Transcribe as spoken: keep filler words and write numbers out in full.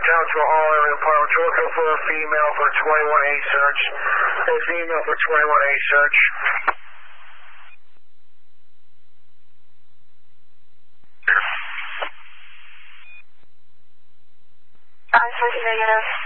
Townsville All Area Department. We're looking for a female for twenty-one A search. A female for twenty-one A search. I'm switching negative.